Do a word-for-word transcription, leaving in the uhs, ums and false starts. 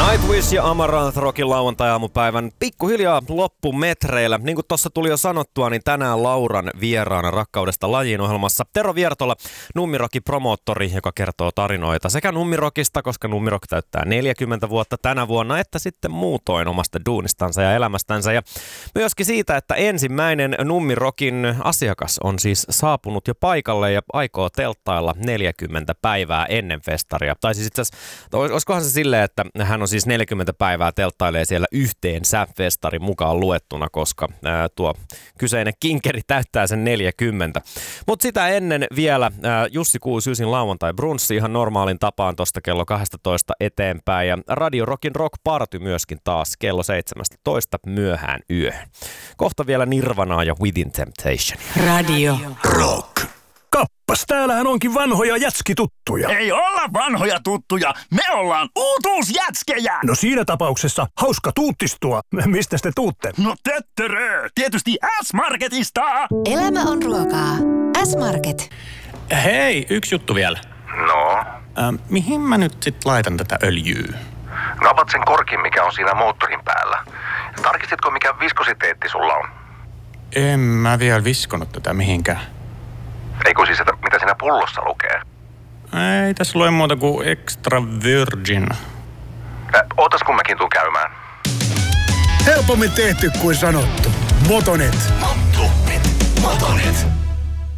Nightwish ja Amaranth Rockin lauantai-aamupäivän pikkuhiljaa loppumetreillä. Niin kuin tuossa tuli jo sanottua, niin tänään Lauran vieraana Rakkaudesta lajiin -ohjelmassa Tero Viertola, Nummirockin promoottori, joka kertoo tarinoita sekä Nummirockista, koska Nummirock täyttää neljäkymmentä vuotta tänä vuonna, että sitten muutoin omasta duunistansa ja elämästänsä. Ja myöskin siitä, että ensimmäinen Nummirockin asiakas on siis saapunut jo paikalle ja aikoo telttailla neljäkymmentä päivää ennen festaria. Tai siis itse asiassa, olisikohan se silleen, että hän on siis neljäkymmentä päivää telttailee siellä yhteensä festarin mukaan luettuna, koska ää, tuo kyseinen kinkeri täyttää sen neljäkymmentä. Mutta sitä ennen vielä ää, Jussi kuusikymmentäyhdeksän lauantai brunssi ihan normaalin tapaan tuosta kello kaksitoista eteenpäin. Ja Radio Rockin Rock Party myöskin taas kello seitsemäntoista myöhään yöhön. Kohta vielä Nirvanaa ja Within Temptation. Radio Rock. Kappas, täällähän onkin vanhoja jätskituttuja. Ei olla vanhoja tuttuja, me ollaan uutuusjätskejä! No siinä tapauksessa hauska tuuttistua. Mistä te tuutte? No töttörö, tietysti S-Marketista! Elämä on ruokaa. S-Market. Hei, yksi juttu vielä. No? Ähm, mihin mä nyt sit laitan tätä öljyä? Napat sen korkin, mikä on siinä moottorin päällä. Tarkistitko, mikä viskositeetti sulla on? En mä vielä viskonut tätä mihinkään. Eikö siis, että mitä siinä pullossa lukee? Ei tässä lue muuta kuin extra virgin. Äh, ootas kun mäkin tuun käymään. Helpommin tehty kuin sanottu. Motonet. Motonet, Motonet.